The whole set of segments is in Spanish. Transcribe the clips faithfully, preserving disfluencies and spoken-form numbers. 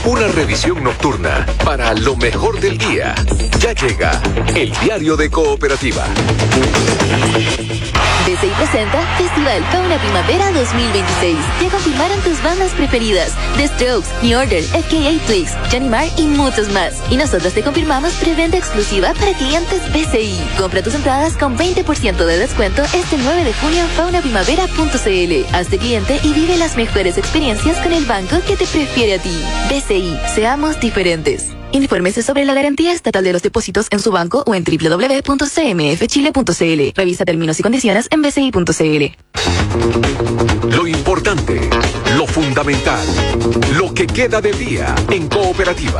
Una revisión nocturna para lo mejor del día. Ya llega el Diario de Cooperativa. B C I presenta Festival Fauna Primavera dos mil veintiséis. Ya confirmaron tus bandas preferidas: The Strokes, New Order, F K A Twigs, Johnny Marr y muchos más. Y nosotros te confirmamos preventa exclusiva para clientes B C I. Compra tus entradas con veinte por ciento de descuento este nueve de junio en fauna primavera punto c l. Hazte cliente y vive las mejores experiencias con el banco que te prefiere a ti. B C I, seamos diferentes. Infórmese sobre la garantía estatal de los depósitos en su banco o en doble u doble u doble u punto c m f chile punto c l. Revisa términos y condiciones en b c i punto c l. Lo importante, lo fundamental, lo que queda del día en Cooperativa.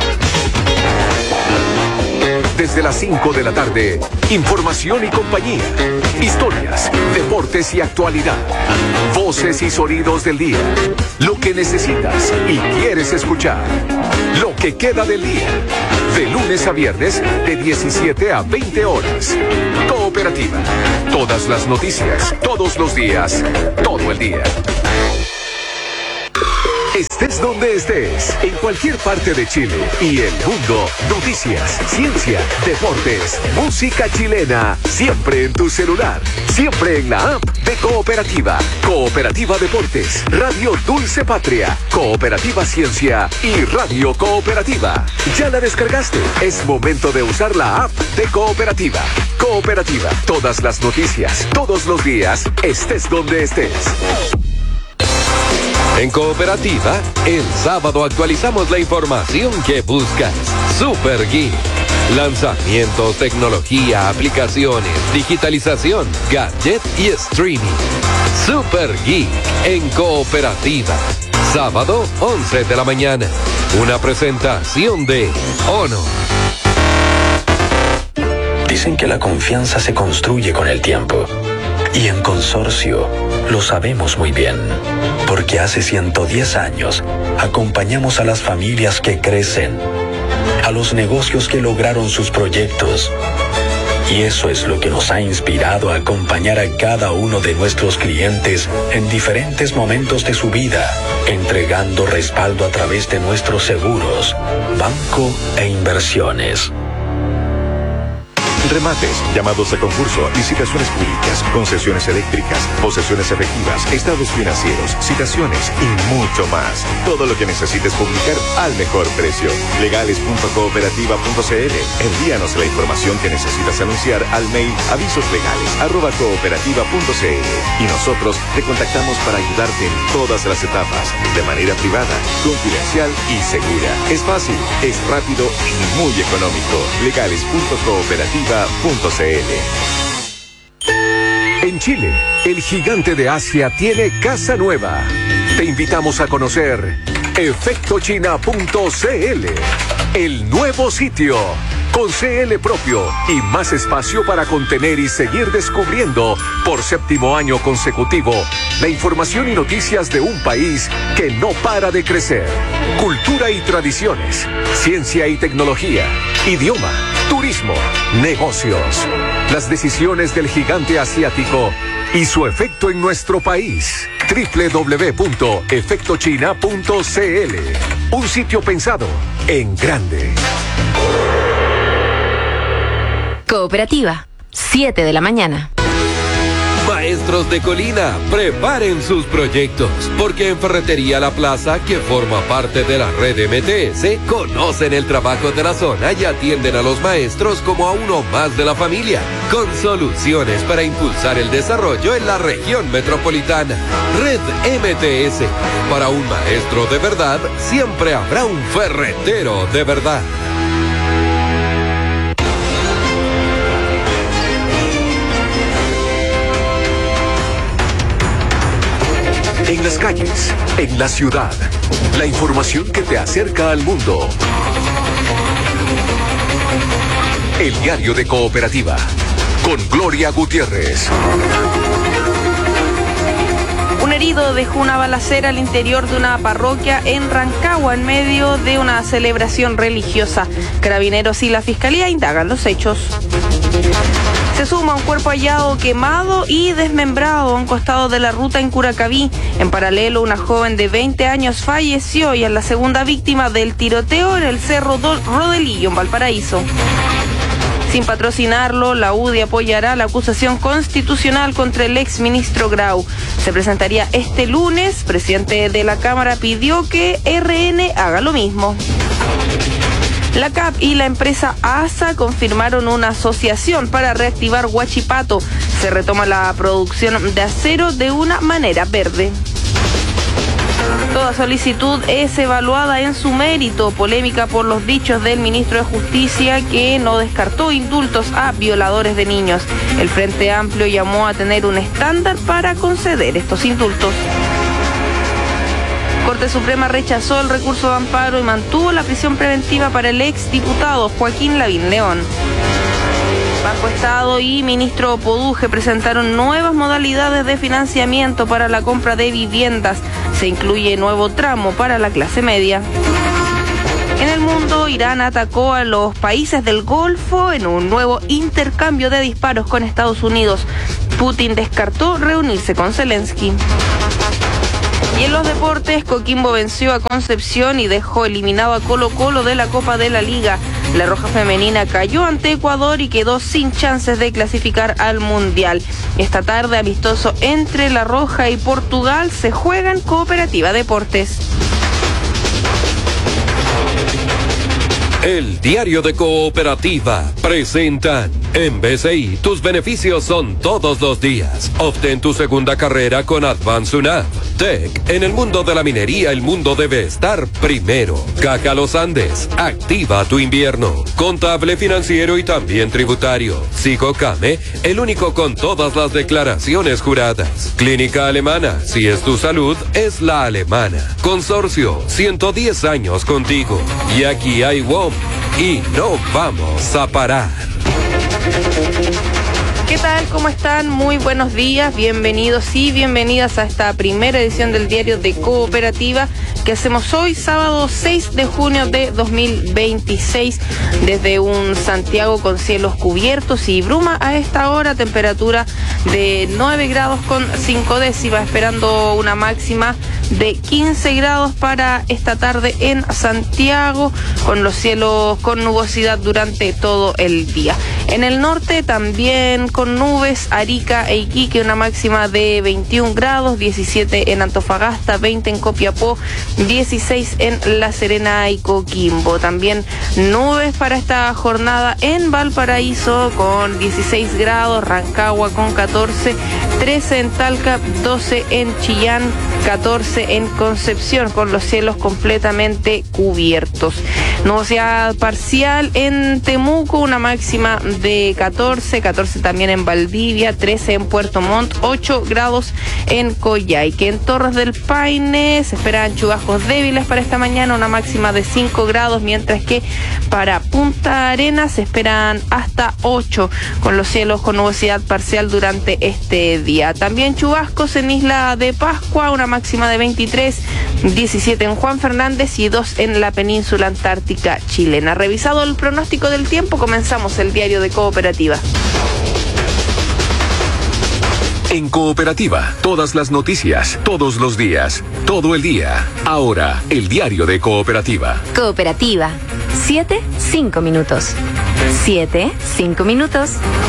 Desde las cinco de la tarde, información y compañía, historias, deportes y actualidad, voces y sonidos del día, lo que necesitas y quieres escuchar, lo que queda del día, de lunes a viernes de diecisiete a veinte horas. Cooperativa, todas las noticias, todos los días, todo el día. Estés donde estés, en cualquier parte de Chile y el mundo, noticias, ciencia, deportes, música chilena, siempre en tu celular, siempre en la app de Cooperativa, Cooperativa Deportes, Radio Dulce Patria, Cooperativa Ciencia y Radio Cooperativa. ¿Ya la descargaste? Es momento de usar la app de Cooperativa. Cooperativa, todas las noticias, todos los días, estés donde estés. En Cooperativa, el sábado actualizamos la información que buscas. Super Geek. Lanzamientos, tecnología, aplicaciones, digitalización, gadget y streaming. Super Geek en Cooperativa. Sábado, once de la mañana. Una presentación de Honor. Dicen que la confianza se construye con el tiempo. Y en Consorcio lo sabemos muy bien, porque hace ciento diez años acompañamos a las familias que crecen, a los negocios que lograron sus proyectos. Y eso es lo que nos ha inspirado a acompañar a cada uno de nuestros clientes en diferentes momentos de su vida, entregando respaldo a través de nuestros seguros, banco e inversiones. Remates, llamados a concurso, licitaciones públicas, concesiones eléctricas, posesiones efectivas, estados financieros, citaciones y mucho más. Todo lo que necesites publicar al mejor precio. legales punto cooperativa punto c l. Envíanos la información que necesitas anunciar al mail avisoslegales arroba cooperativa punto c l y nosotros te contactamos para ayudarte en todas las etapas, de manera privada, confidencial y segura. Es fácil, es rápido y muy económico. legales punto cooperativa punto c l. En Chile, el gigante de Asia tiene casa nueva. Te invitamos a conocer efecto china punto c l, el nuevo sitio, con C L propio y más espacio para contener y seguir descubriendo por séptimo año consecutivo la información y noticias de un país que no para de crecer. Cultura y tradiciones, ciencia y tecnología, idioma, turismo, negocios. Las decisiones del gigante asiático y su efecto en nuestro país. doble u doble u doble u punto efecto china punto c l. Un sitio pensado en grande. Cooperativa, siete de la mañana. Maestros de Colina, preparen sus proyectos, porque en Ferretería La Plaza, que forma parte de la red M T S, conocen el trabajo de la zona y atienden a los maestros como a uno más de la familia, con soluciones para impulsar el desarrollo en la región metropolitana. Red M T S, para un maestro de verdad, siempre habrá un ferretero de verdad. En las calles, en la ciudad, la información que te acerca al mundo. El Diario de Cooperativa, con Gloria Gutiérrez. Un herido dejó una balacera al interior de una parroquia en Rancagua en medio de una celebración religiosa. Carabineros y la Fiscalía indagan los hechos. Se suma un cuerpo hallado quemado y desmembrado a un costado de la ruta en Curacaví. En paralelo, una joven de veinte años falleció y es la segunda víctima del tiroteo en el Cerro Rodelillo, en Valparaíso. Sin patrocinarlo, la U D I apoyará la acusación constitucional contra el exministro Grau. Se presentaría este lunes. Presidente de la Cámara pidió que R N haga lo mismo. La C A P y la empresa A S A confirmaron una asociación para reactivar Huachipato. Se retoma la producción de acero de una manera verde. Toda solicitud es evaluada en su mérito. Polémica por los dichos del ministro de Justicia, que no descartó indultos a violadores de niños. El Frente Amplio llamó a tener un estándar para conceder estos indultos. Corte Suprema rechazó el recurso de amparo y mantuvo la prisión preventiva para el exdiputado Joaquín Lavín León. Banco Estado y ministro Poduje presentaron nuevas modalidades de financiamiento para la compra de viviendas. Se incluye nuevo tramo para la clase media. En el mundo, Irán atacó a los países del Golfo en un nuevo intercambio de disparos con Estados Unidos. Putin descartó reunirse con Zelensky. Y en los deportes, Coquimbo venció a Concepción y dejó eliminado a Colo-Colo de la Copa de la Liga. La Roja Femenina cayó ante Ecuador y quedó sin chances de clasificar al Mundial. Esta tarde, amistoso entre La Roja y Portugal, se juega en Cooperativa Deportes. El Diario de Cooperativa presentan en B C I, tus beneficios son todos los días. Obtén tu segunda carrera con Advance U N A V. Tech, en el mundo de la minería, el mundo debe estar primero. Caja Los Andes, activa tu invierno. Contable, financiero y también tributario. Psicocame, el único con todas las declaraciones juradas. Clínica Alemana, si es tu salud, es la alemana. Consorcio, ciento diez años contigo. Y aquí hay W O M y no vamos a parar. ¿Qué tal? ¿Cómo están? Muy buenos días, bienvenidos y bienvenidas a esta primera edición del Diario de Cooperativa que hacemos hoy, sábado seis de junio de dos mil veintiséis, desde un Santiago con cielos cubiertos y bruma a esta hora, temperatura de nueve grados con cinco décimas, esperando una máxima de quince grados para esta tarde en Santiago, con los cielos con nubosidad durante todo el día. En el norte también con nubes, Arica e Iquique una máxima de veintiún grados, diecisiete en Antofagasta, veinte en Copiapó, dieciséis en La Serena y Coquimbo. También nubes para esta jornada en Valparaíso con dieciséis grados, Rancagua con catorce, trece en Talca, doce en Chillán, catorce en Concepción, con los cielos completamente cubiertos. Nubosidad parcial en Temuco, una máxima de catorce, catorce también en Valdivia, trece en Puerto Montt, ocho grados en Coyhaique. En Torres del Paine se esperan chubascos débiles para esta mañana, una máxima de cinco grados, mientras que para Punta Arenas se esperan hasta ocho, con los cielos con nubosidad parcial durante este día. También chubascos en Isla de Pascua, una máxima de veintitrés, diecisiete en Juan Fernández y dos en la península antártica chilena. Revisado el pronóstico del tiempo, comenzamos el Diario de Cooperativa. En Cooperativa, todas las noticias, todos los días, todo el día. Ahora, el Diario de Cooperativa. Cooperativa. Siete, cinco minutos. Siete, cinco minutos.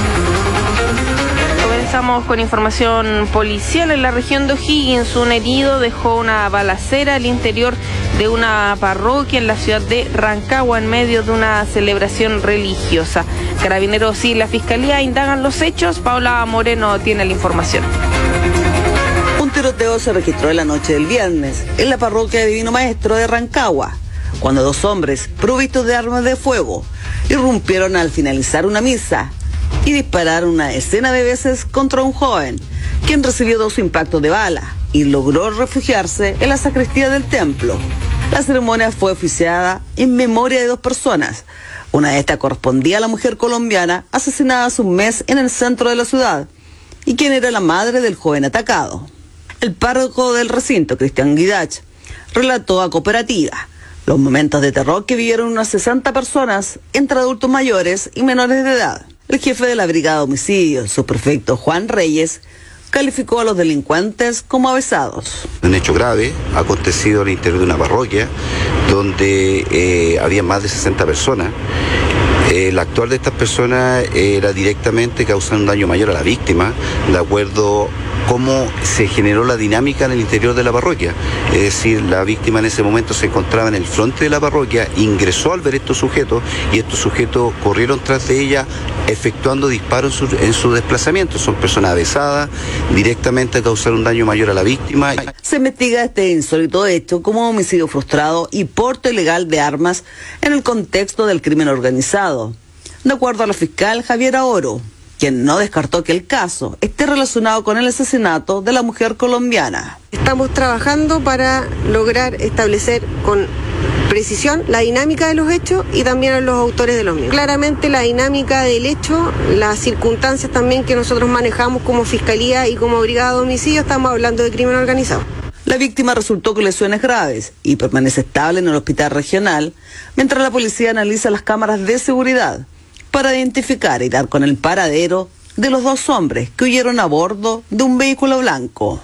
Comenzamos con información policial. En la región de O'Higgins, un herido dejó una balacera al interior de una parroquia en la ciudad de Rancagua en medio de una celebración religiosa. Carabineros y la Fiscalía indagan los hechos. Paula Moreno tiene la información. Un tiroteo se registró en la noche del viernes en la parroquia de Divino Maestro de Rancagua, cuando dos hombres provistos de armas de fuego irrumpieron al finalizar una misa y dispararon una decena de veces contra un joven, quien recibió dos impactos de bala y logró refugiarse en la sacristía del templo. La ceremonia fue oficiada en memoria de dos personas. Una de estas correspondía a la mujer colombiana asesinada hace un mes en el centro de la ciudad, y quien era la madre del joven atacado. El párroco del recinto, Cristian Guidach, relató a Cooperativa los momentos de terror que vivieron unas sesenta personas entre adultos mayores y menores de edad. El jefe de la Brigada de Homicidios, subprefecto Juan Reyes, calificó a los delincuentes como avesados. Un hecho grave ha acontecido al interior de una parroquia donde eh, había más de sesenta personas. El actuar de estas personas era directamente causar un daño mayor a la víctima, de acuerdo a cómo se generó la dinámica en el interior de la parroquia. Es decir, la víctima en ese momento se encontraba en el frente de la parroquia, ingresó al ver estos sujetos y estos sujetos corrieron tras de ella efectuando disparos en su, en su desplazamiento. Son personas avesadas, directamente a causar un daño mayor a la víctima. Se investiga este insólito hecho como homicidio frustrado y porte ilegal de armas en el contexto del crimen organizado, de acuerdo a la fiscal Javiera Oro, quien no descartó que el caso esté relacionado con el asesinato de la mujer colombiana. Estamos trabajando para lograr establecer con precisión la dinámica de los hechos y también a los autores de los mismos. Claramente la dinámica del hecho, las circunstancias también que nosotros manejamos como Fiscalía y como Brigada de Homicidio, estamos hablando de crimen organizado. La víctima resultó con lesiones graves y permanece estable en el hospital regional, mientras la policía analiza las cámaras de seguridad para identificar y dar con el paradero de los dos hombres que huyeron a bordo de un vehículo blanco.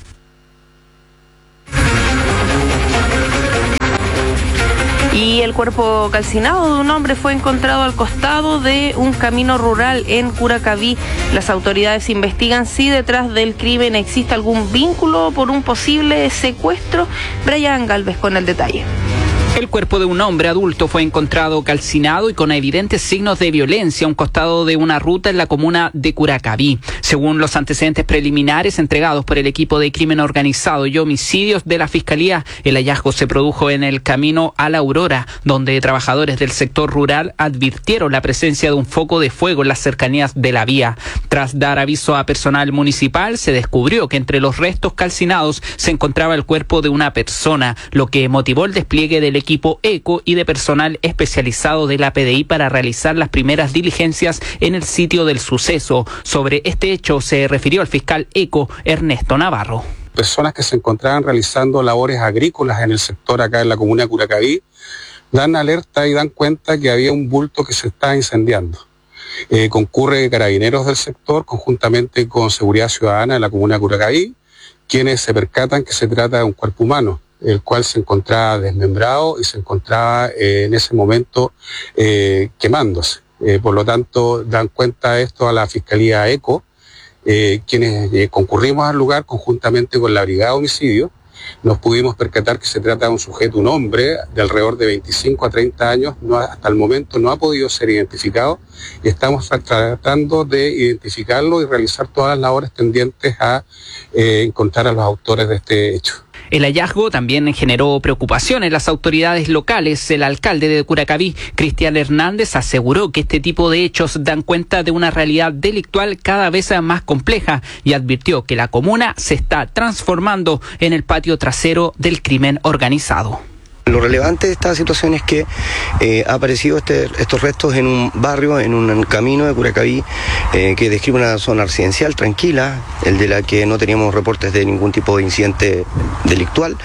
Y el cuerpo calcinado de un hombre fue encontrado al costado de un camino rural en Curacaví. Las autoridades investigan si detrás del crimen existe algún vínculo por un posible secuestro. Brian Galvez con el detalle. El cuerpo de un hombre adulto fue encontrado calcinado y con evidentes signos de violencia a un costado de una ruta en la comuna de Curacaví. Según los antecedentes preliminares entregados por el equipo de crimen organizado y homicidios de la Fiscalía, el hallazgo se produjo en el camino a La Aurora, donde trabajadores del sector rural advirtieron la presencia de un foco de fuego en las cercanías de la vía. Tras dar aviso a personal municipal, se descubrió que entre los restos calcinados se encontraba el cuerpo de una persona, lo que motivó el despliegue del equipo ECO y de personal especializado de la P D I para realizar las primeras diligencias en el sitio del suceso. Sobre este hecho se refirió el fiscal ECO, Ernesto Navarro. Personas que se encontraban realizando labores agrícolas en el sector acá en la comuna de Curacaví dan alerta y dan cuenta que había un bulto que se está incendiando. Eh, concurre carabineros del sector conjuntamente con Seguridad Ciudadana de la comuna de Curacaví, quienes se percatan que se trata de un cuerpo humano, el cual se encontraba desmembrado y se encontraba eh, en ese momento eh, quemándose. Eh, por lo tanto, dan cuenta de esto a la Fiscalía ECO, eh, quienes eh, concurrimos al lugar conjuntamente con la Brigada de Homicidio. Nos pudimos percatar que se trata de un sujeto, un hombre de alrededor de veinticinco a treinta años, no, hasta el momento no ha podido ser identificado y estamos tratando de identificarlo y realizar todas las labores tendientes a eh, encontrar a los autores de este hecho. El hallazgo también generó preocupación en las autoridades locales. El alcalde de Curacaví, Cristian Hernández, aseguró que este tipo de hechos dan cuenta de una realidad delictual cada vez más compleja y advirtió que la comuna se está transformando en el patio trasero del crimen organizado. Lo relevante de esta situación es que eh, ha aparecido este, estos restos en un barrio, en un camino de Curacaví, eh, que describe una zona residencial tranquila, el de la que no teníamos reportes de ningún tipo de incidente delictual,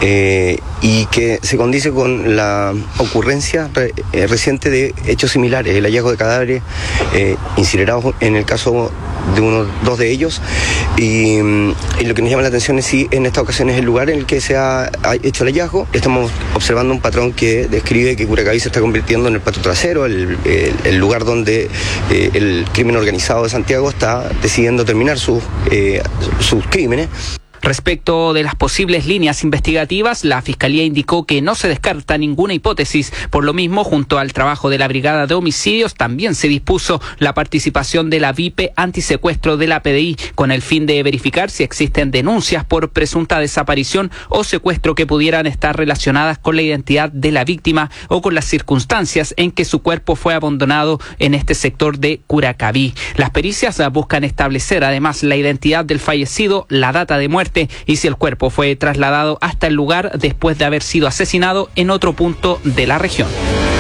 eh, y que se condice con la ocurrencia re, eh, reciente de hechos similares, el hallazgo de cadáveres eh, incinerados en el caso de uno, dos de ellos, y, y lo que nos llama la atención es si en esta ocasión es el lugar en el que se ha, ha hecho el hallazgo. Estamos observando un patrón que describe que Curacaví se está convirtiendo en el patio trasero, el, el, el lugar donde eh, el crimen organizado de Santiago está decidiendo terminar sus, eh, sus crímenes. Respecto de las posibles líneas investigativas, la Fiscalía indicó que no se descarta ninguna hipótesis. Por lo mismo, junto al trabajo de la Brigada de Homicidios, también se dispuso la participación de la V I P E antisecuestro de la P D I, con el fin de verificar si existen denuncias por presunta desaparición o secuestro que pudieran estar relacionadas con la identidad de la víctima o con las circunstancias en que su cuerpo fue abandonado en este sector de Curacaví. Las pericias buscan establecer además la identidad del fallecido, la data de muerte y si el cuerpo fue trasladado hasta el lugar después de haber sido asesinado en otro punto de la región.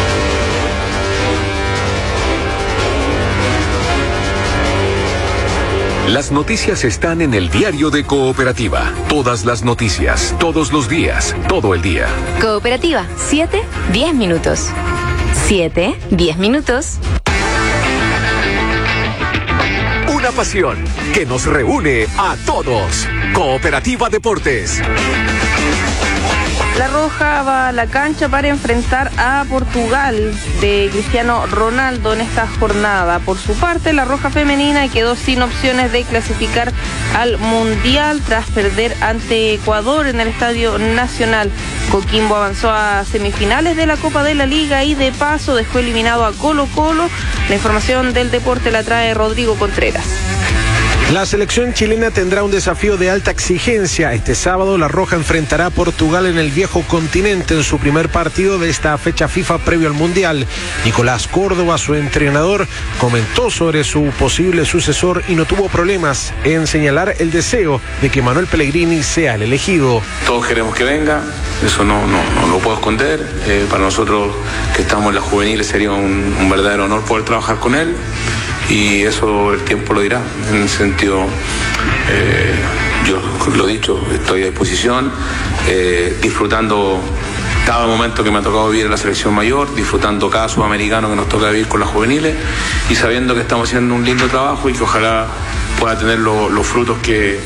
Las noticias están en el diario de Cooperativa. Todas las noticias, todos los días, todo el día. Cooperativa, siete, diez minutos. siete, diez minutos. una pasión que nos reúne a todos. Cooperativa Deportes. La Roja va a la cancha para enfrentar a Portugal de Cristiano Ronaldo en esta jornada. Por su parte, la Roja femenina quedó sin opciones de clasificar al Mundial tras perder ante Ecuador en el Estadio Nacional. Coquimbo avanzó a semifinales de la Copa de la Liga y de paso dejó eliminado a Colo Colo. La información del deporte la trae Rodrigo Contreras. La selección chilena tendrá un desafío de alta exigencia. Este sábado la Roja enfrentará a Portugal en el viejo continente en su primer partido de esta fecha FIFA previo al Mundial. Nicolás Córdoba, su entrenador, comentó sobre su posible sucesor y no tuvo problemas en señalar el deseo de que Manuel Pellegrini sea el elegido. Todos queremos que venga, eso no, no, no lo puedo esconder. Eh, para nosotros que estamos en las juveniles sería un, un verdadero honor poder trabajar con él. Y eso el tiempo lo dirá. En ese sentido, eh, yo lo he dicho, estoy a disposición, eh, disfrutando cada momento que me ha tocado vivir en la selección mayor, disfrutando cada sudamericano que nos toca vivir con las juveniles y sabiendo que estamos haciendo un lindo trabajo y que ojalá pueda tener lo, los frutos que,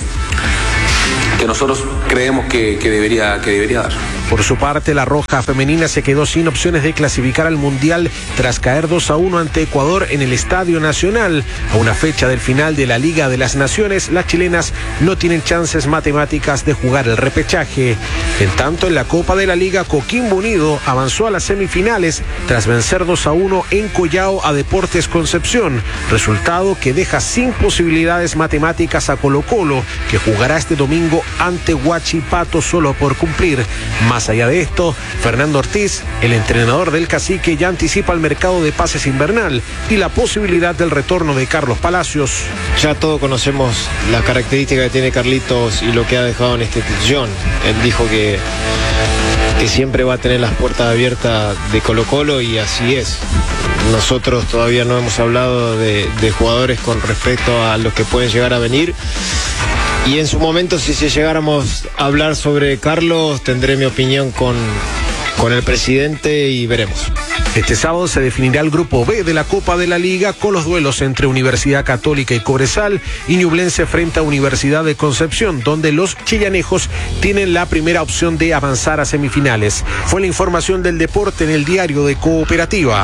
que nosotros creemos que, que, debería, que debería dar. Por su parte, la Roja femenina se quedó sin opciones de clasificar al Mundial tras caer dos a uno ante Ecuador en el Estadio Nacional. A una fecha del final de la Liga de las Naciones, las chilenas no tienen chances matemáticas de jugar el repechaje. En tanto, en la Copa de la Liga, Coquimbo Unido avanzó a las semifinales tras vencer dos a uno en Collao a Deportes Concepción, resultado que deja sin posibilidades matemáticas a Colo Colo, que jugará este domingo ante Huachipato solo por cumplir. Más allá de esto, Fernando Ortiz, el entrenador del Cacique, ya anticipa el mercado de pases invernal y la posibilidad del retorno de Carlos Palacios. Ya todos conocemos las características que tiene Carlitos y lo que ha dejado en esta institución. Él dijo que, que siempre va a tener las puertas abiertas de Colo Colo y así es. Nosotros todavía no hemos hablado de, de jugadores con respecto a los que pueden llegar a venir. Y en su momento, si, si llegáramos a hablar sobre Carlos, tendré mi opinión con, con el presidente y veremos. Este sábado se definirá el grupo B de la Copa de la Liga con los duelos entre Universidad Católica y Cobresal y Ñublense frente a Universidad de Concepción, donde los chillanejos tienen la primera opción de avanzar a semifinales. Fue la información del deporte en el diario de Cooperativa.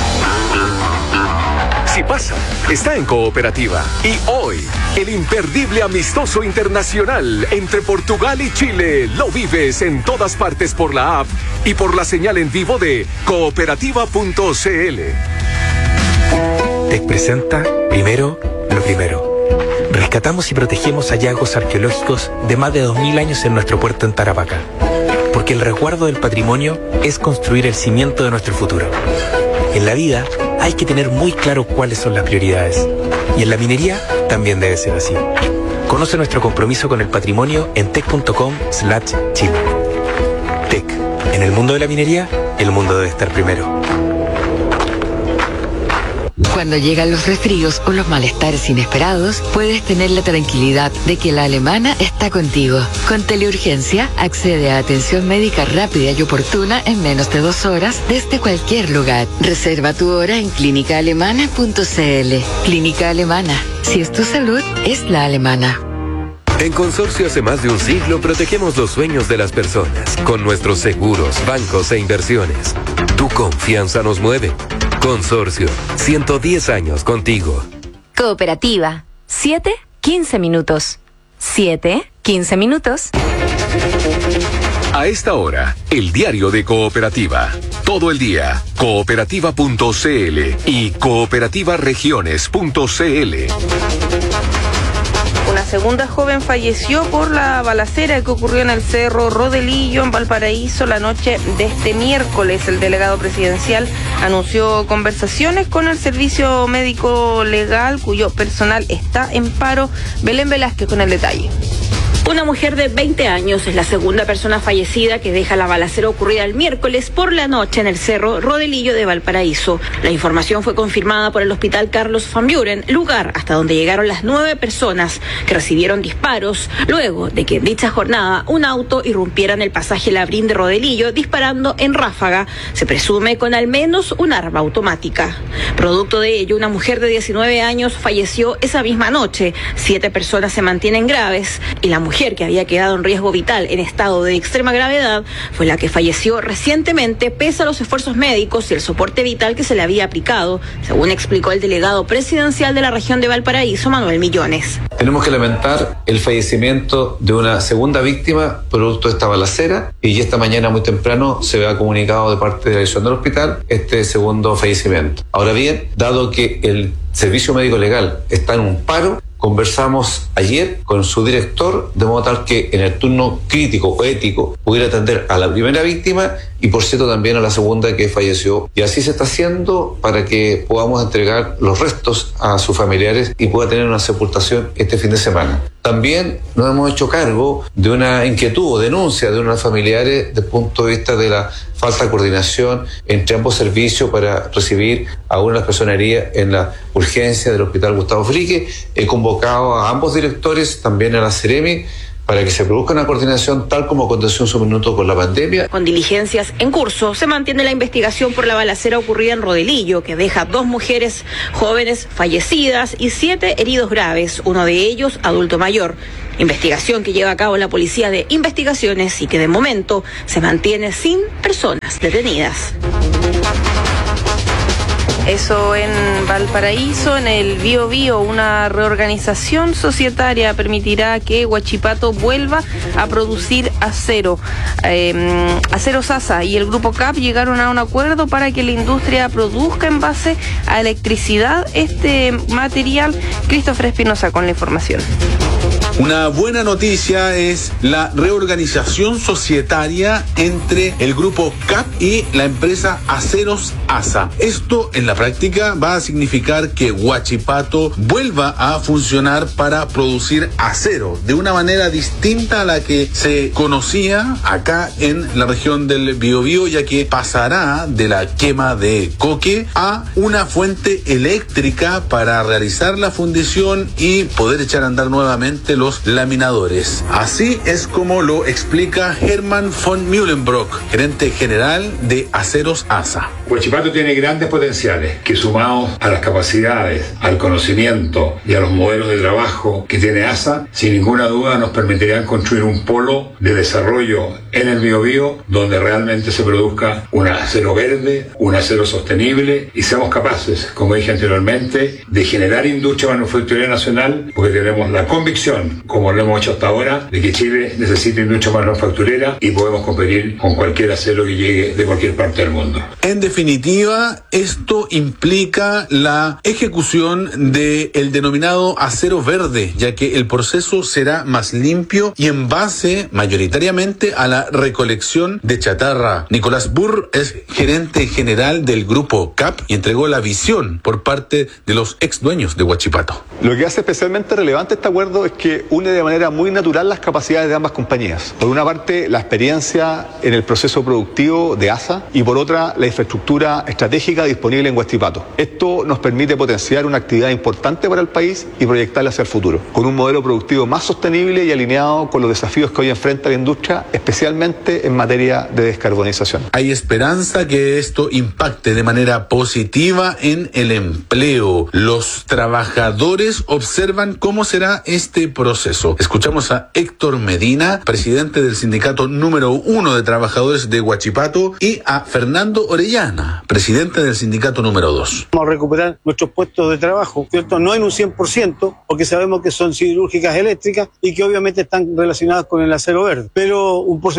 Si pasa, está en Cooperativa. Y hoy, el imperdible amistoso internacional entre Portugal y Chile lo vives en todas partes por la app y por la señal en vivo de cooperativa punto c l. T E C presenta Primero lo Primero. Rescatamos y protegemos hallazgos arqueológicos de más de dos mil años en nuestro puerto en Tarapacá. Porque el resguardo del patrimonio es construir el cimiento de nuestro futuro. En la vida hay que tener muy claro cuáles son las prioridades. Y en la minería también debe ser así. Conoce nuestro compromiso con el patrimonio en tec punto com slash chile. T E C. En el mundo de la minería, el mundo debe estar primero. Cuando llegan los resfríos o los malestares inesperados, puedes tener la tranquilidad de que la alemana está contigo. Con Teleurgencia, accede a atención médica rápida y oportuna en menos de dos horas desde cualquier lugar. Reserva tu hora en clínica alemana punto c l. Clínica Alemana. Si es tu salud, es la alemana. En Consorcio hace más de un siglo protegemos los sueños de las personas con nuestros seguros, bancos e inversiones. Tu confianza nos mueve. Consorcio, ciento diez años contigo. Cooperativa, siete, quince minutos. siete, quince minutos. A esta hora, el diario de Cooperativa. Todo el día, cooperativa punto c l y cooperativa regiones punto c l. Una segunda joven falleció por la balacera que ocurrió en el Cerro Rodelillo, en Valparaíso, la noche de este miércoles. El delegado presidencial anunció conversaciones con el Servicio Médico Legal, cuyo personal está en paro. Belén Velázquez con el detalle. Una mujer de veinte años es la segunda persona fallecida que deja la balacera ocurrida el miércoles por la noche en el Cerro Rodelillo de Valparaíso. La información fue confirmada por el Hospital Carlos Van Buren, lugar hasta donde llegaron las nueve personas que recibieron disparos luego de que en dicha jornada un auto irrumpiera en el pasaje Labrín de Rodelillo disparando en ráfaga, se presume con al menos un arma automática. Producto de ello, una mujer de diecinueve años falleció esa misma noche, siete personas se mantienen graves y la mujer que había quedado en riesgo vital en estado de extrema gravedad fue la que falleció recientemente pese a los esfuerzos médicos y el soporte vital que se le había aplicado, según explicó el delegado presidencial de la región de Valparaíso, Manuel Millones. Tenemos que lamentar el fallecimiento de una segunda víctima producto de esta balacera y esta mañana muy temprano se ha comunicado de parte de la dirección del hospital este segundo fallecimiento. Ahora bien, dado que el servicio médico legal está en un paro, conversamos ayer con su director de modo tal que en el turno crítico o ético pudiera atender a la primera víctima y por cierto también a la segunda que falleció. Y así se está haciendo para que podamos entregar los restos a sus familiares y pueda tener una sepultación este fin de semana. También nos hemos hecho cargo de una inquietud o denuncia de unos familiares desde el punto de vista de la falta de coordinación entre ambos servicios para recibir a una de las personas heridas en la urgencia del Hospital Gustavo Frique. He convocado a ambos directores, también a la Ceremi, para que se produzca una coordinación tal como aconteció en su minuto con la pandemia. Con diligencias en curso, se mantiene la investigación por la balacera ocurrida en Rodelillo, que deja dos mujeres jóvenes fallecidas y siete heridos graves, uno de ellos adulto mayor. Investigación que lleva a cabo la Policía de Investigaciones y que de momento se mantiene sin personas detenidas. Eso en Valparaíso, en el Bío Bío, una reorganización societaria permitirá que Huachipato vuelva a producir acero. Eh, Acero Sasa y el Grupo C A P llegaron a un acuerdo para que la industria produzca en base a electricidad este material. Christopher Espinosa con la información. Una buena noticia es la reorganización societaria entre el grupo C A P y la empresa Aceros Asa. Esto en la práctica va a significar que Huachipato vuelva a funcionar para producir acero de una manera distinta a la que se conocía acá en la región del Biobío, ya que pasará de la quema de coque a una fuente eléctrica para realizar la fundición y poder echar a andar nuevamente los los laminadores. Así es como lo explica Hermann von Mühlenbrock, gerente general de Aceros Asa. Huachipato tiene grandes potenciales que, sumados a las capacidades, al conocimiento y a los modelos de trabajo que tiene Asa, sin ninguna duda nos permitirán construir un polo de desarrollo en el Biobío donde realmente se produzca un acero verde, un acero sostenible y seamos capaces, como dije anteriormente, de generar industria manufacturera nacional, porque tenemos la convicción, como lo hemos hecho hasta ahora, de que Chile necesita industria manufacturera y podemos competir con cualquier acero que llegue de cualquier parte del mundo. En definitiva, esto implica la ejecución del denominado acero verde, ya que el proceso será más limpio y en base mayoritariamente a la recolección de chatarra. Nicolás Burr es gerente general del grupo C A P y entregó la visión por parte de los ex dueños de Huachipato. Lo que hace especialmente relevante este acuerdo es que une de manera muy natural las capacidades de ambas compañías. Por una parte, la experiencia en el proceso productivo de Asa y por otra, la infraestructura estratégica disponible en Huachipato. Esto nos permite potenciar una actividad importante para el país y proyectarla hacia el futuro, con un modelo productivo más sostenible y alineado con los desafíos que hoy enfrenta la industria, especialmente en materia de descarbonización. Hay esperanza que esto impacte de manera positiva en el empleo. Los trabajadores observan cómo será este proceso. Escuchamos a Héctor Medina, presidente del sindicato número uno de trabajadores de Huachipato, y a Fernando Orellana, presidente del sindicato número dos. Vamos a recuperar nuestros puestos de trabajo, ¿cierto? No en un cien por ciento, porque sabemos que son siderúrgicas eléctricas y que obviamente están relacionadas con el acero verde, pero un porcentaje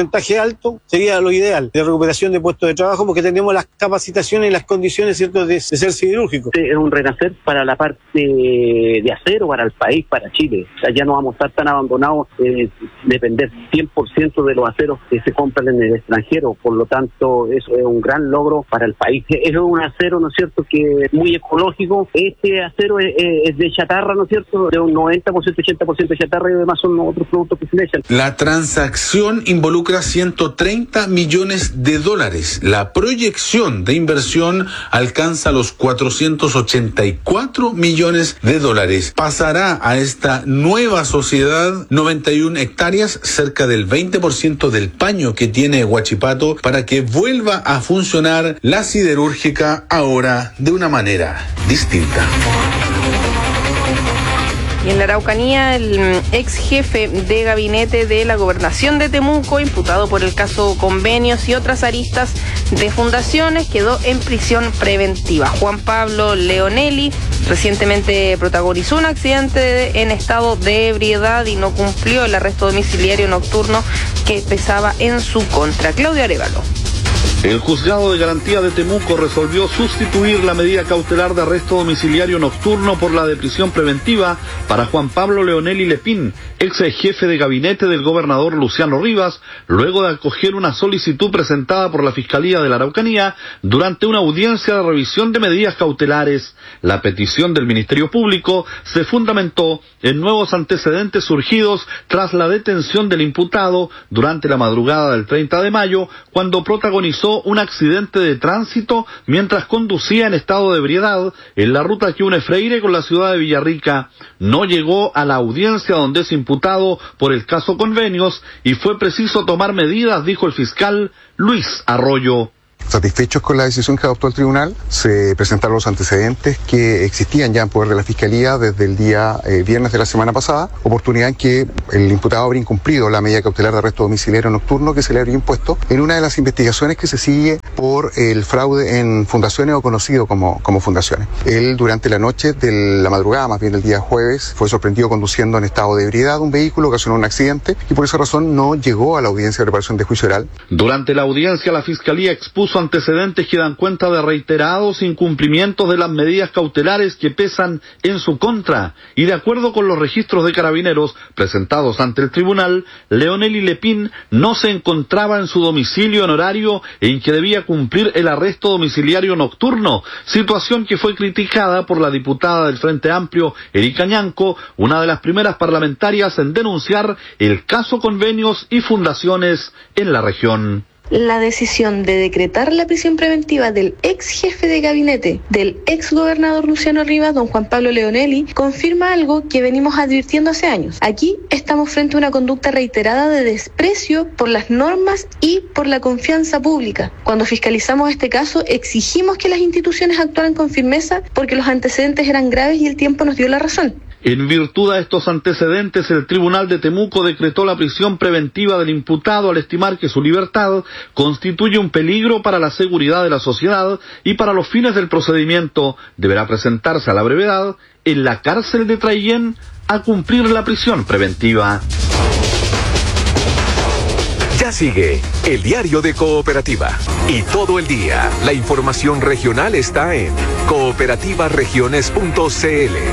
porcentaje alto sería lo ideal de recuperación de puestos de trabajo, porque tenemos las capacitaciones y las condiciones, ¿cierto?, de, de ser siderúrgico. Es un renacer para la parte de acero, para el país, para Chile. O sea, ya no vamos a estar tan abandonados, eh, depender cien por ciento de los aceros que se compran en el extranjero. Por lo tanto, eso es un gran logro para el país. Es un acero, ¿no es cierto?, que es muy ecológico. Este acero es, es de chatarra, ¿no es cierto?, de un noventa por ciento, ochenta por ciento de chatarra, y además son otros productos que se le echan. La transacción involucra ciento treinta millones de dólares. La proyección de inversión alcanza los cuatrocientos ochenta y cuatro millones de dólares. Pasará a esta nueva sociedad noventa y una hectáreas, cerca del veinte por ciento del paño que tiene Huachipato, para que vuelva a funcionar la siderúrgica ahora de una manera distinta. Y en la Araucanía, el ex jefe de gabinete de la gobernación de Temuco, imputado por el caso convenios y otras aristas de fundaciones, quedó en prisión preventiva. Juan Pablo Leonelli recientemente protagonizó un accidente en estado de ebriedad y no cumplió el arresto domiciliario nocturno que pesaba en su contra. Claudio Arévalo. El juzgado de garantía de Temuco resolvió sustituir la medida cautelar de arresto domiciliario nocturno por la de prisión preventiva para Juan Pablo Leonelli Lepín, ex jefe de gabinete del gobernador Luciano Rivas, luego de acoger una solicitud presentada por la Fiscalía de la Araucanía durante una audiencia de revisión de medidas cautelares. La petición del Ministerio Público se fundamentó en nuevos antecedentes surgidos tras la detención del imputado durante la madrugada del treinta de mayo, cuando protagonizó un accidente de tránsito mientras conducía en estado de ebriedad en la ruta que une Freire con la ciudad de Villarrica. No llegó a la audiencia donde es imputado por el caso convenios y fue preciso tomar medidas, dijo el fiscal Luis Arroyo. Satisfechos con la decisión que adoptó el tribunal, se presentaron los antecedentes que existían ya en poder de la Fiscalía desde el día eh, viernes de la semana pasada, oportunidad en que el imputado habría incumplido la medida cautelar de arresto domiciliario nocturno que se le habría impuesto en una de las investigaciones que se sigue por el fraude en fundaciones o conocido como, como fundaciones. Él durante la noche de la madrugada, más bien el día jueves, fue sorprendido conduciendo en estado de ebriedad un vehículo, ocasionó un accidente y por esa razón no llegó a la audiencia de preparación de juicio oral. Durante la audiencia la Fiscalía expuso antecedentes que dan cuenta de reiterados incumplimientos de las medidas cautelares que pesan en su contra, y de acuerdo con los registros de Carabineros presentados ante el tribunal, Leonelli Lepín no se encontraba en su domicilio en horario en que debía cumplir el arresto domiciliario nocturno, situación que fue criticada por la diputada del Frente Amplio, Erika Ñanco, una de las primeras parlamentarias en denunciar el caso convenios y fundaciones en la región. La decisión de decretar la prisión preventiva del ex jefe de gabinete del ex gobernador Luciano Rivas, don Juan Pablo Leonelli, confirma algo que venimos advirtiendo hace años. Aquí estamos frente a una conducta reiterada de desprecio por las normas y por la confianza pública. Cuando fiscalizamos este caso, exigimos que las instituciones actuaran con firmeza porque los antecedentes eran graves y el tiempo nos dio la razón. En virtud de estos antecedentes, el Tribunal de Temuco decretó la prisión preventiva del imputado al estimar que su libertad constituye un peligro para la seguridad de la sociedad y para los fines del procedimiento deberá presentarse a la brevedad en la cárcel de Traillén a cumplir la prisión preventiva. Ya sigue el diario de Cooperativa. Y todo el día, la información regional está en cooperativa regiones punto c l.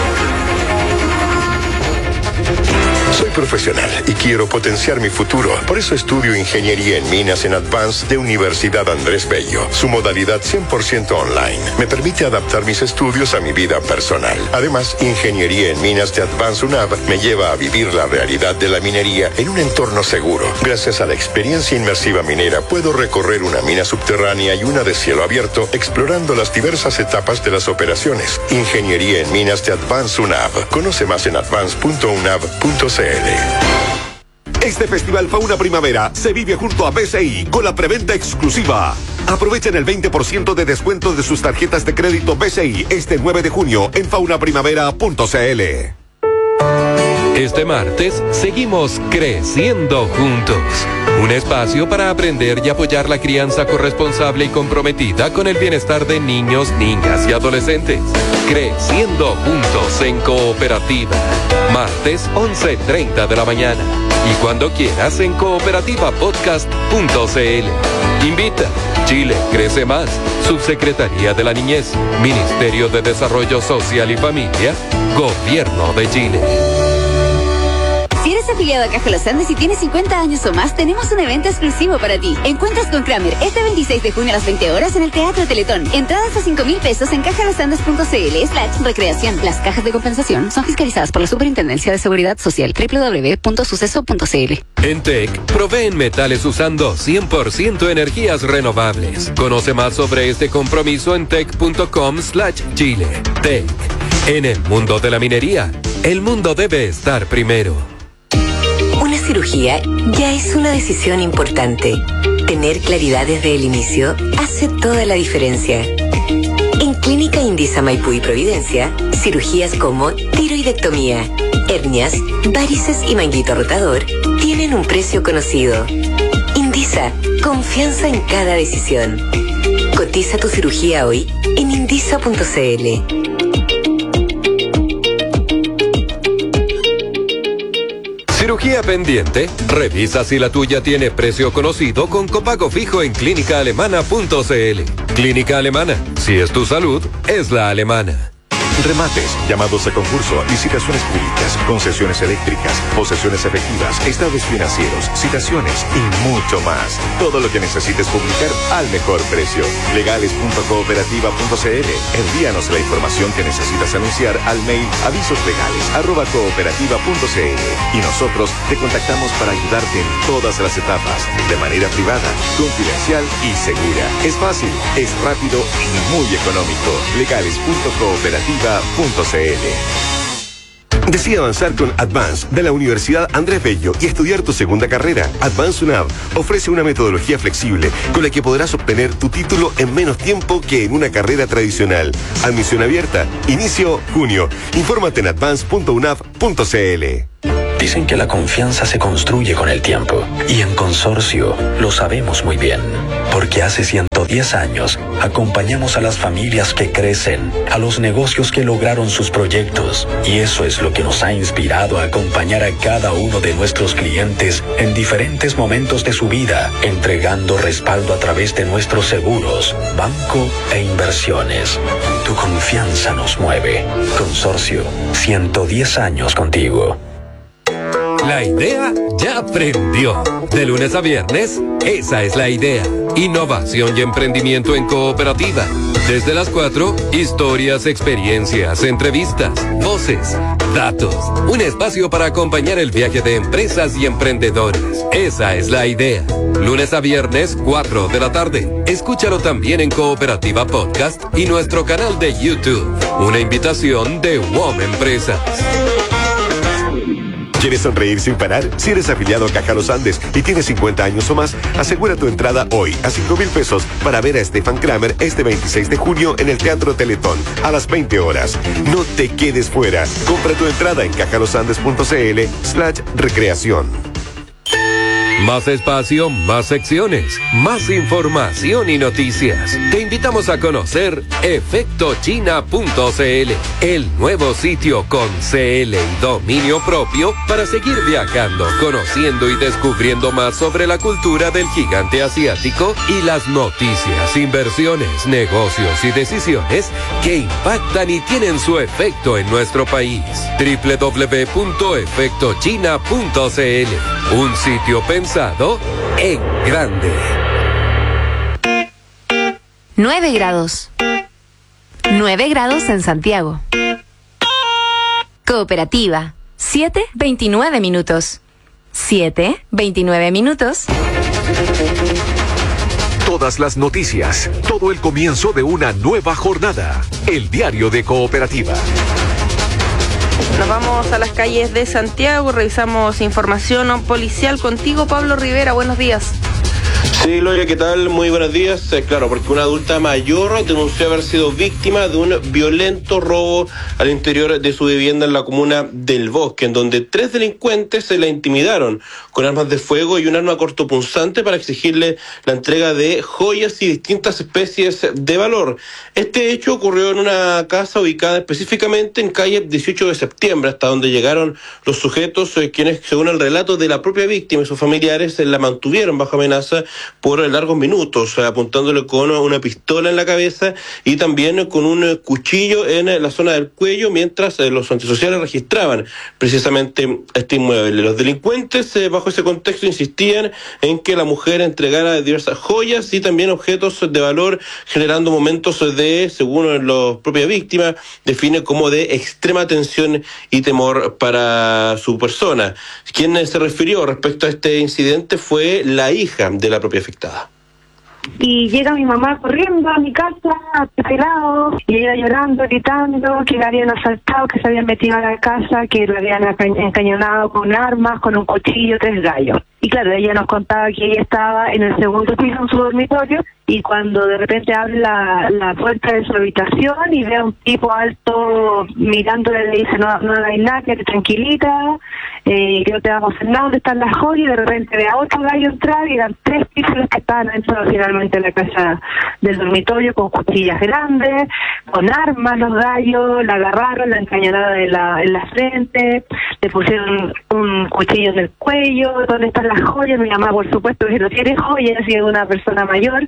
Soy profesional y quiero potenciar mi futuro. Por eso estudio Ingeniería en Minas en Advance de Universidad Andrés Bello. Su modalidad cien por ciento online me permite adaptar mis estudios a mi vida personal. Además, Ingeniería en Minas de Advance UNAV me lleva a vivir la realidad de la minería en un entorno seguro. Gracias a la experiencia inmersiva minera, puedo recorrer una mina subterránea y una de cielo abierto, explorando las diversas etapas de las operaciones. Ingeniería en Minas de Advance UNAV. Conoce más en advance punto unav punto c l. Este Festival Fauna Primavera se vive junto a B C I con la preventa exclusiva. Aprovechen el veinte por ciento de descuento de sus tarjetas de crédito B C I este nueve de junio en fauna primavera punto c l. Este martes seguimos creciendo juntos. Un espacio para aprender y apoyar la crianza corresponsable y comprometida con el bienestar de niños, niñas y adolescentes. Creciendo juntos en Cooperativa. Martes once treinta de la mañana. Y cuando quieras en cooperativa podcast punto c l. Invita. Chile crece más. Subsecretaría de la Niñez. Ministerio de Desarrollo Social y Familia. Gobierno de Chile. Si eres afiliado a Caja Los Andes y tienes cincuenta años o más, tenemos un evento exclusivo para ti. Encuentras con Kramer este veintiséis de junio a las veinte horas en el Teatro Teletón. Entradas a cinco mil pesos en cajalosandes punto c l slash recreación. Las cajas de compensación son fiscalizadas por la Superintendencia de Seguridad Social. doble u doble u doble u punto suceso punto c l. En T E C proveen metales usando cien por ciento energías renovables. Conoce más sobre este compromiso en tec punto com slash chile. T E C. En el mundo de la minería, el mundo debe estar primero. Una cirugía ya es una decisión importante. Tener claridad desde el inicio hace toda la diferencia. En Clínica Indisa Maipú y Providencia, cirugías como tiroidectomía, hernias, varices y manguito rotador tienen un precio conocido. Indisa, confianza en cada decisión. Cotiza tu cirugía hoy en indisa punto c l. Cirugía pendiente. Revisa si la tuya tiene precio conocido con copago fijo en clínica alemana punto c l. Clínica Alemana. Si es tu salud, es la alemana. Remates, llamados a concurso, licitaciones públicas, concesiones eléctricas, posesiones efectivas, estados financieros, citaciones y mucho más. Todo lo que necesites publicar al mejor precio. legales punto cooperativa punto c l. Envíanos la información que necesitas anunciar al mail avisoslegales arroba cooperativa punto c l y nosotros te contactamos para ayudarte en todas las etapas, de manera privada, confidencial y segura. Es fácil, es rápido y muy económico. legales punto cooperativa punto c l. Decide avanzar con Advance de la Universidad Andrés Bello y estudiar tu segunda carrera. Advance UNAV ofrece una metodología flexible con la que podrás obtener tu título en menos tiempo que en una carrera tradicional. Admisión abierta. Inicio junio. Infórmate en advance punto unav punto c l. Dicen que la confianza se construye con el tiempo. Y en Consorcio lo sabemos muy bien. Porque hace ciento diez años acompañamos a las familias que crecen, a los negocios que lograron sus proyectos. Y eso es lo que nos ha inspirado a acompañar a cada uno de nuestros clientes en diferentes momentos de su vida, entregando respaldo a través de nuestros seguros, banco e inversiones. Tu confianza nos mueve. Consorcio, ciento diez años contigo. La idea ya prendió. De lunes a viernes, esa es la idea. Innovación y emprendimiento en cooperativa. Desde las cuatro, historias, experiencias, entrevistas, voces, datos. Un espacio para acompañar el viaje de empresas y emprendedores. Esa es la idea. Lunes a viernes, cuatro de la tarde. Escúchalo también en Cooperativa Podcast y nuestro canal de YouTube. Una invitación de W O M Empresas. ¿Quieres sonreír sin parar? Si eres afiliado a Caja Los Andes y tienes cincuenta años o más, asegura tu entrada hoy a cinco mil pesos para ver a Stefan Kramer este veintiséis de junio en el Teatro Teletón a las veinte horas. No te quedes fuera. Compra tu entrada en cajalosandes punto c l slash recreación. Más espacio, más secciones, más información y noticias. Te invitamos a conocer efecto china punto c l, el nuevo sitio con C L y dominio propio para seguir viajando, conociendo y descubriendo más sobre la cultura del gigante asiático y las noticias, inversiones, negocios y decisiones que impactan y tienen su efecto en nuestro país. doble u doble u doble u punto efecto china punto c l, un sitio pensado en grande. nueve grados. nueve grados en Santiago. Cooperativa. siete veintinueve minutos. siete veintinueve minutos. Todas las noticias, todo el comienzo de una nueva jornada. El diario de Cooperativa. Nos vamos a las calles de Santiago, revisamos información policial contigo, Pablo Rivera. Buenos días. Sí, Gloria, ¿qué tal? Muy buenos días. Eh, claro, porque una adulta mayor denunció haber sido víctima de un violento robo al interior de su vivienda en la comuna del Bosque, en donde tres delincuentes se la intimidaron con armas de fuego y un arma cortopunzante para exigirle la entrega de joyas y distintas especies de valor. Este hecho ocurrió en una casa ubicada específicamente en calle dieciocho de septiembre, hasta donde llegaron los sujetos, eh, quienes, según el relato de la propia víctima y sus familiares, eh, la mantuvieron bajo amenaza por largos minutos, apuntándole con una pistola en la cabeza y también con un cuchillo en la zona del cuello, mientras los antisociales registraban precisamente este inmueble. Los delincuentes, bajo ese contexto, insistían en que la mujer entregara diversas joyas y también objetos de valor, generando momentos de, según la propia víctima, define como de extrema tensión y temor para su persona. Quien se refirió respecto a este incidente fue la hija de la propia afectada. Y llega mi mamá corriendo a mi casa, pelado, y ella llorando, gritando que la habían asaltado, que se habían metido a la casa, que la habían encañonado con armas, con un cuchillo, tres gallos. Y claro, ella nos contaba que ella estaba en el segundo piso en su dormitorio, y cuando de repente abre la, la puerta de su habitación y ve a un tipo alto mirándole, le dice, no, no hay nada, que te tranquilita, eh, que no te vamos a hacer nada, ¿dónde están las joyas? Y de repente ve a otro gallo entrar y eran tres tipos los que estaban dentro finalmente en la casa del dormitorio con cuchillas grandes, con armas los gallos, la agarraron, la encañonaron en la, en la frente, le pusieron un cuchillo en el cuello. ¿Dónde están las joyas? Mi mamá, por supuesto, que no tiene joyas, y es una persona mayor.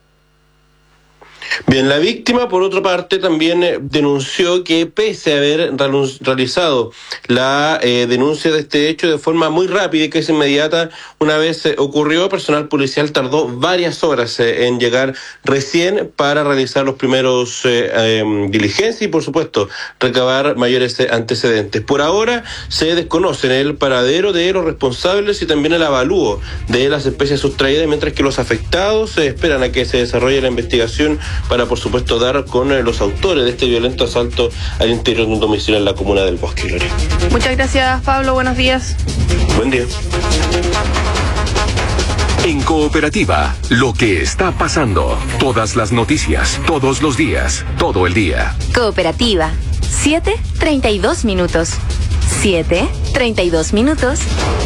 Bien, la víctima, por otra parte, también eh, denunció que pese a haber realizado la eh, denuncia de este hecho de forma muy rápida y que es inmediata, una vez eh, ocurrió, personal policial tardó varias horas eh, en llegar recién para realizar los primeros eh, eh, diligencias y, por supuesto, recabar mayores eh, antecedentes. Por ahora se desconocen el paradero de los responsables y también el avalúo de las especies sustraídas, mientras que los afectados eh, esperan a que se desarrolle la investigación para, por supuesto, dar con eh, los autores de este violento asalto al interior de un domicilio en la comuna del Bosque. Gloria. Muchas gracias, Pablo. Buenos días. Buen día. En Cooperativa, lo que está pasando. Todas las noticias, todos los días, todo el día. Cooperativa, siete treinta y dos minutos. siete treinta y dos minutos.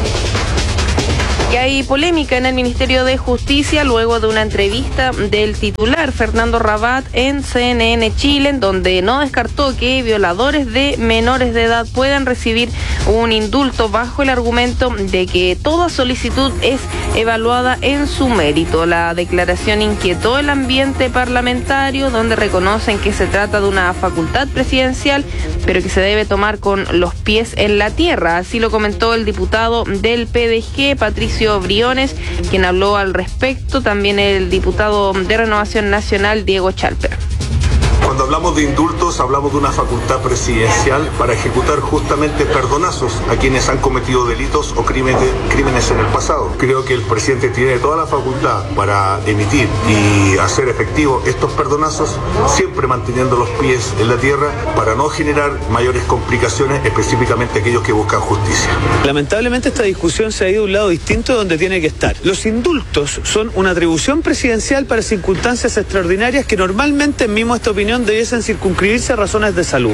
Y hay polémica en el Ministerio de Justicia luego de una entrevista del titular Fernando Rabat en C N N Chile, en donde no descartó que violadores de menores de edad puedan recibir un indulto bajo el argumento de que toda solicitud es evaluada en su mérito. La declaración inquietó el ambiente parlamentario, donde reconocen que se trata de una facultad presidencial, pero que se debe tomar con los pies en la tierra. Así lo comentó el diputado del P D G, Patricio Briones, quien habló al respecto, también el diputado de Renovación Nacional, Diego Chalper. Cuando hablamos de indultos, hablamos de una facultad presidencial para ejecutar justamente perdonazos a quienes han cometido delitos o crímenes, crímenes en el pasado. Creo que el presidente tiene toda la facultad para emitir y hacer efectivos estos perdonazos, siempre manteniendo los pies en la tierra para no generar mayores complicaciones, específicamente aquellos que buscan justicia. Lamentablemente esta discusión se ha ido a un lado distinto de donde tiene que estar. Los indultos son una atribución presidencial para circunstancias extraordinarias que normalmente, en mismo esta opinión, debiesen circunscribirse a razones de salud.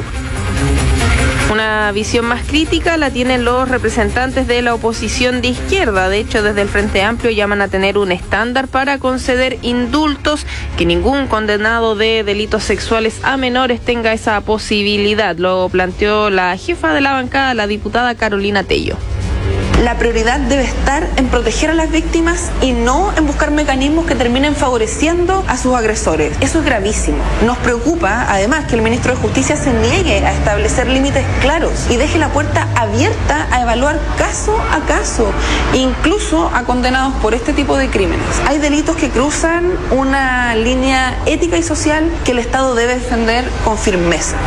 Una visión más crítica la tienen los representantes de la oposición de izquierda. De hecho, desde el Frente Amplio llaman a tener un estándar para conceder indultos, que ningún condenado de delitos sexuales a menores tenga esa posibilidad. Lo planteó la jefa de la bancada, la diputada Carolina Tello. La prioridad debe estar en proteger a las víctimas y no en buscar mecanismos que terminen favoreciendo a sus agresores. Eso es gravísimo. Nos preocupa, además, que el ministro de Justicia se niegue a establecer límites claros y deje la puerta abierta a evaluar caso a caso, incluso a condenados por este tipo de crímenes. Hay delitos que cruzan una línea ética y social que el Estado debe defender con firmeza.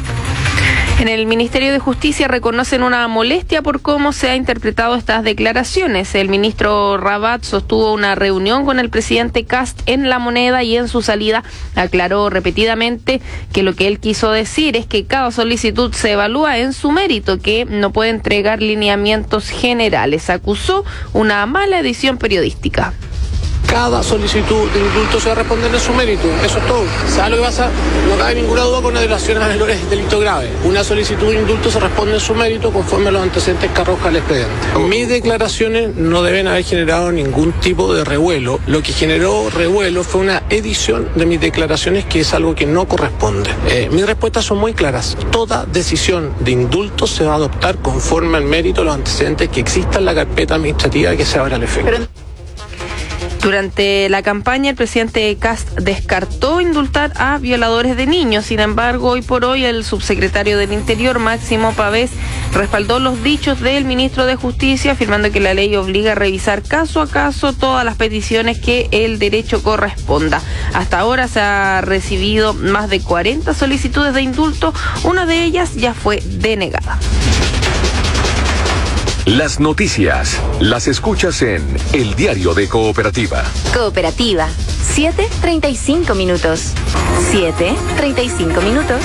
En el Ministerio de Justicia reconocen una molestia por cómo se ha interpretado estas declaraciones. El ministro Rabat sostuvo una reunión con el presidente Kast en La Moneda y en su salida aclaró repetidamente que lo que él quiso decir es que cada solicitud se evalúa en su mérito, que no puede entregar lineamientos generales. Acusó una mala edición periodística. cada solicitud de indulto se va a responder en su mérito. Eso es todo. ¿Sabe lo que pasa? No cabe ninguna duda con una violación a menores delito grave. Una solicitud de indulto se responde en su mérito conforme a los antecedentes que arroja el expediente. Mis declaraciones no deben haber generado ningún tipo de revuelo. Lo que generó revuelo fue una edición de mis declaraciones, que es algo que no corresponde. Eh, mis respuestas son muy claras. Toda decisión de indulto se va a adoptar conforme al mérito de los antecedentes que exista en la carpeta administrativa que se abra al efecto. Pero... Durante la campaña, el presidente Kast descartó indultar a violadores de niños. Sin embargo, hoy por hoy, el subsecretario del Interior, Máximo Pavés, respaldó los dichos del ministro de Justicia, afirmando que la ley obliga a revisar caso a caso todas las peticiones que el derecho corresponda. Hasta ahora se ha recibido más de cuarenta solicitudes de indulto. Una de ellas ya fue denegada. Las noticias las escuchas en El Diario de Cooperativa. Cooperativa, siete treinta y cinco minutos. siete treinta y cinco minutos.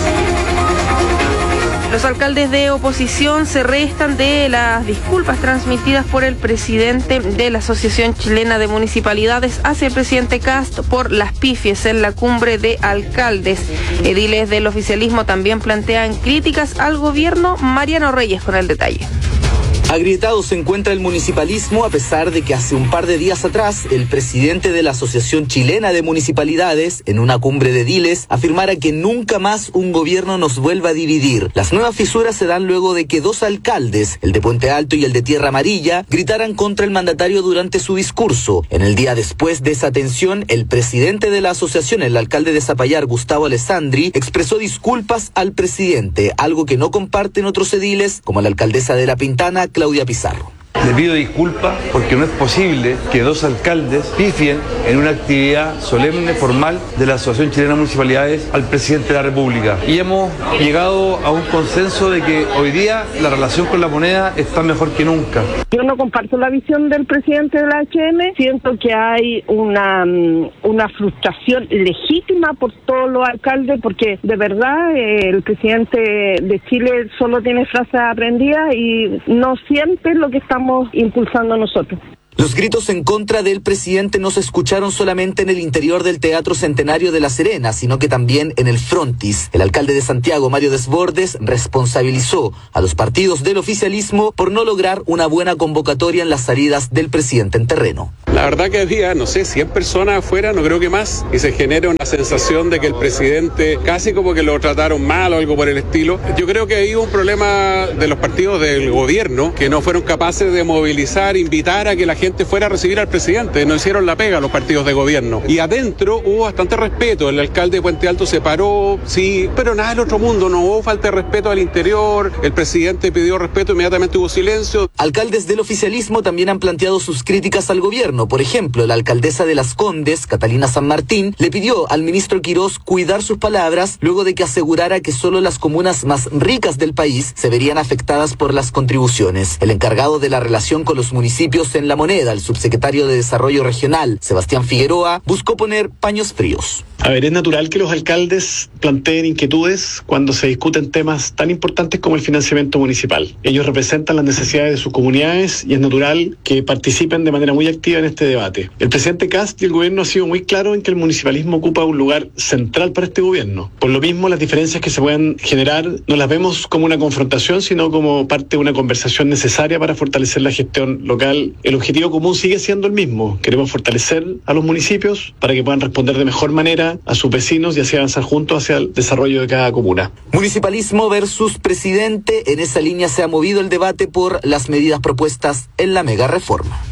Los alcaldes de oposición se restan de las disculpas transmitidas por el presidente de la Asociación Chilena de Municipalidades hacia el presidente Kast por las pifies en la cumbre de alcaldes. Ediles del oficialismo también plantean críticas al gobierno. Mariano Reyes con el detalle. Agrietado se encuentra el municipalismo, a pesar de que hace un par de días atrás el presidente de la Asociación Chilena de Municipalidades, en una cumbre de ediles, afirmara que nunca más un gobierno nos vuelva a dividir. Las nuevas fisuras se dan luego de que dos alcaldes, el de Puente Alto y el de Tierra Amarilla, gritaran contra el mandatario durante su discurso. En el día después de esa tensión, el presidente de la asociación, el alcalde de Zapallar, Gustavo Alessandri, expresó disculpas al presidente, algo que no comparten otros ediles, como la alcaldesa de La Pintana, Claudia Pizarro. Le pido disculpas porque no es posible que dos alcaldes pifien en una actividad solemne, formal, de la Asociación Chilena de Municipalidades al presidente de la República. Y hemos llegado a un consenso de que hoy día la relación con la moneda está mejor que nunca. Yo no comparto la visión del presidente de la H M. Siento que hay una, una frustración legítima por todos los alcaldes, porque de verdad eh, el presidente de Chile solo tiene frases aprendidas y no siente lo que estamos impulsando nosotros. Los gritos en contra del presidente no se escucharon solamente en el interior del Teatro Centenario de La Serena, sino que también en el frontis. El alcalde de Santiago, Mario Desbordes, responsabilizó a los partidos del oficialismo por no lograr una buena convocatoria en las salidas del presidente en terreno. La verdad que había, no sé, cien personas afuera, no creo que más, y se genera una sensación de que el presidente casi como que lo trataron mal o algo por el estilo. Yo creo que hay un problema de los partidos del gobierno que no fueron capaces de movilizar, invitar a que la gente fuera a recibir al presidente. No hicieron la pega los partidos de gobierno. Y adentro hubo bastante respeto. El alcalde de Puente Alto se paró, sí, pero nada del otro mundo. No hubo falta de respeto al interior. El presidente pidió respeto, inmediatamente hubo silencio. Alcaldes del oficialismo también han planteado sus críticas al gobierno. Por ejemplo, la alcaldesa de Las Condes, Catalina San Martín, le pidió al ministro Quirós cuidar sus palabras luego de que asegurara que solo las comunas más ricas del país se verían afectadas por las contribuciones. El encargado de la relación con los municipios en La Moneda, el subsecretario de Desarrollo Regional, Sebastián Figueroa, buscó poner paños fríos. A ver, es natural que los alcaldes planteen inquietudes cuando se discuten temas tan importantes como el financiamiento municipal. Ellos representan las necesidades de sus comunidades y es natural que participen de manera muy activa en este debate. El presidente Kast y el gobierno han sido muy claros en que el municipalismo ocupa un lugar central para este gobierno. Por lo mismo, las diferencias que se puedan generar no las vemos como una confrontación, sino como parte de una conversación necesaria para fortalecer la gestión local. El objetivo común sigue siendo el mismo. Queremos fortalecer a los municipios para que puedan responder de mejor manera a sus vecinos y así avanzar juntos hacia el desarrollo de cada comuna. Municipalismo versus presidente. En esa línea se ha movido el debate por las medidas propuestas en la mega reforma.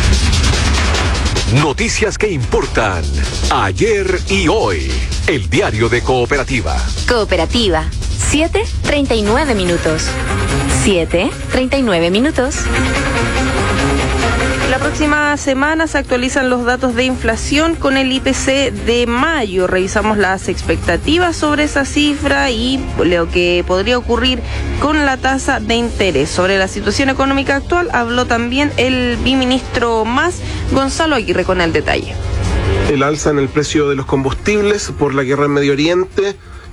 Noticias que importan ayer y hoy. El Diario de Cooperativa. Cooperativa, siete treinta y nueve minutos. siete treinta y nueve minutos. La próxima semana se actualizan los datos de inflación con el I P C de mayo. Revisamos las expectativas sobre esa cifra y lo que podría ocurrir con la tasa de interés. Sobre la situación económica actual habló también el viceministro más, Gonzalo Aguirre, con el detalle. El alza en el precio de los combustibles por la guerra en Medio Oriente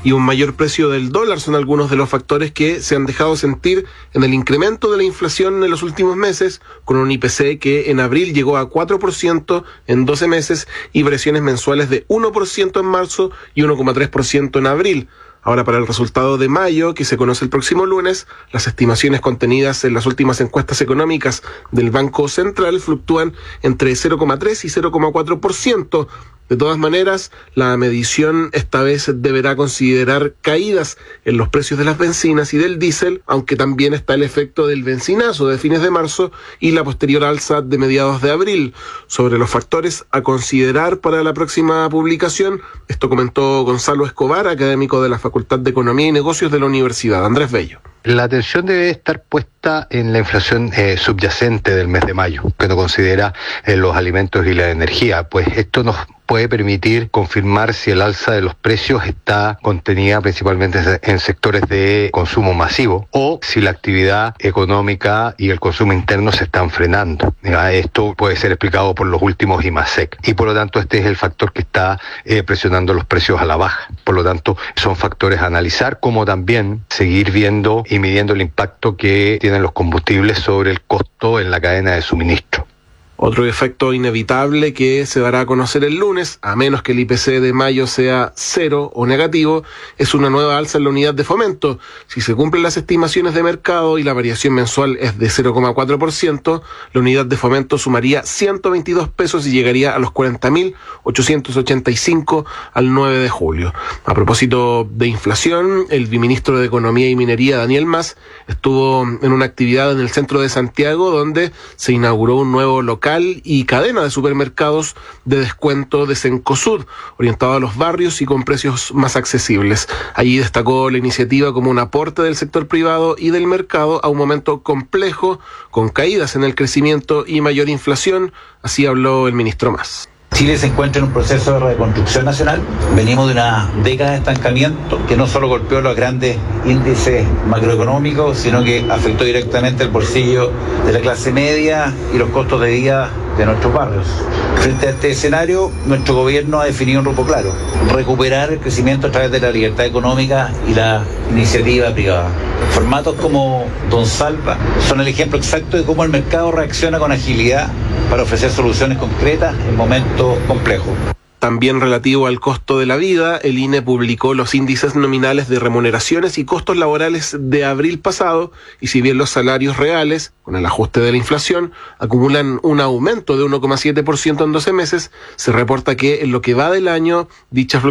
y un mayor precio del dólar son algunos de los factores que se han dejado sentir en el incremento de la inflación en los últimos meses, con un I P C que en abril llegó a cuatro por ciento en doce meses y variaciones mensuales de uno por ciento en marzo y uno coma tres por ciento en abril. Ahora, para el resultado de mayo, que se conoce el próximo lunes, las estimaciones contenidas en las últimas encuestas económicas del Banco Central fluctúan entre cero coma tres y cero coma cuatro por ciento. De todas maneras, la medición esta vez deberá considerar caídas en los precios de las bencinas y del diésel, aunque también está el efecto del bencinazo de fines de marzo y la posterior alza de mediados de abril. Sobre los factores a considerar para la próxima publicación, esto comentó Gonzalo Escobar, académico de la Facultad de Economía y Negocios de la Universidad Andrés Bello. La atención debe estar puesta en la inflación eh, subyacente del mes de mayo, que no considera eh, los alimentos y la energía, pues esto nos puede permitir confirmar si el alza de los precios está contenida principalmente en sectores de consumo masivo o si la actividad económica y el consumo interno se están frenando. Esto puede ser explicado por los últimos I M A S E C y por lo tanto este es el factor que está eh, presionando los precios a la baja. Por lo tanto son factores a analizar, como también seguir viendo y midiendo el impacto que tienen los combustibles sobre el costo en la cadena de suministro. Otro efecto inevitable que se dará a conocer el lunes, a menos que el I P C de mayo sea cero o negativo, es una nueva alza en la unidad de fomento. Si se cumplen las estimaciones de mercado y la variación mensual es de cero coma cuatro por ciento, la unidad de fomento sumaría ciento veintidós pesos y llegaría a los cuarenta mil ochocientos ochenta y cinco al nueve de julio. A propósito de inflación, el viceministro de Economía y Minería, Daniel Mas, estuvo en una actividad en el centro de Santiago donde se inauguró un nuevo local y cadena de supermercados de descuento de Cencosud, orientado a los barrios y con precios más accesibles. Allí destacó la iniciativa como un aporte del sector privado y del mercado a un momento complejo, con caídas en el crecimiento y mayor inflación. Así habló el ministro Mas. Chile se encuentra en un proceso de reconstrucción nacional. Venimos de una década de estancamiento que no solo golpeó los grandes índices macroeconómicos, sino que afectó directamente el bolsillo de la clase media y los costos de vida de nuestros barrios. Frente a este escenario, nuestro gobierno ha definido un rumbo claro: recuperar el crecimiento a través de la libertad económica y la iniciativa privada. Formatos como Don Salva son el ejemplo exacto de cómo el mercado reacciona con agilidad para ofrecer soluciones concretas en momentos complejos. También relativo al costo de la vida, el I N E publicó los índices nominales de remuneraciones y costos laborales de abril pasado, y si bien los salarios reales, con el ajuste de la inflación, acumulan un aumento de uno coma siete por ciento en doce meses, se reporta que en lo que va del año, dicha